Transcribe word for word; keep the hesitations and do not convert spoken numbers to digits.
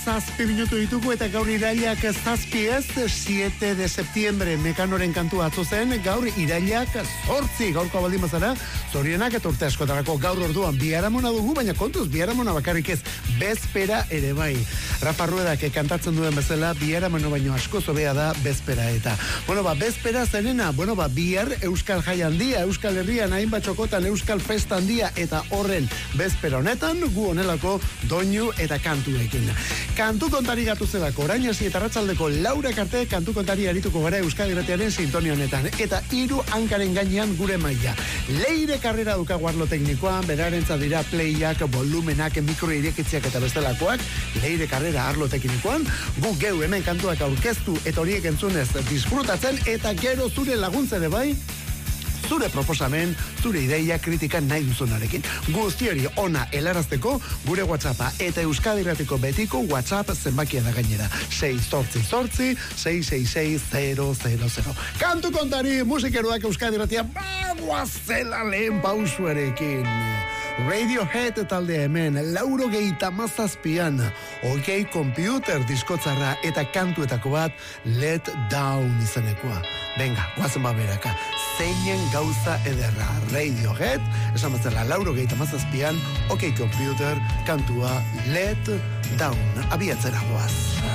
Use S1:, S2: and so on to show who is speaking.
S1: zazpi minutu ditugu eta gaur irailak zazpi ez, siete de septiembre Mekanoren kantu atzo zen, gaur irailak zortzi, gaurko baldin bazara, zorienak eta urte askotarako gaur orduan biharamona dugu, baina kontuz biharamona bakarrik ez, bezpera ere bai. Rafa Ruedak kantatzen duen bezala, biharamono baino asko zobea da bezpera eta. Bueno, ba, bezpera zenena, bueno, ba, bihar Euskal Jai handia, Euskal Herrian hainbat txokotan Euskal Festa handia eta horren bezpera honetan, gu honelako doinu eta kantuekin. Kantu kontari gatu zelako, orain hasi eta arratsaldeko laura arte kantu kontari arituko gara Euskadi Irratiaren sintonia honetan. Eta hiru hankaren gainean gure maila. Leire karrera dukagu arlo teknikoan, berarentza dira playak, volumenak, mikro irekitziak eta bestelakoak. Leire karrera arlo teknikoan, gu geu hemen kantuak aurkeztu eta horiek entzunez disfrutatzen eta gero zure laguntza ere bai, zure proposamen, zure ideia, kritika nahi duzunarekin. Guztiori ona helarazteko gure WhatsAppa eta Euskadi Irratiko betiko WhatsApp zenbakia da gainera. sei zortzi zortzi, sei sei sei, zero zero zero. Kantu kontari musikeroak Euskadi Irratia bagoazela lehen pausuarekin. Radiohead taldea hemen, lauro geita mazazpian, OK Computer diskotzarra eta kantuetako bat Let Down izanekoa. Venga, guazen baberaka, zeinen gauza ederra. Radiohead, esan bezala lauro geita mazazpian, OK Computer, kantua Let Down. Abiatzera guaz.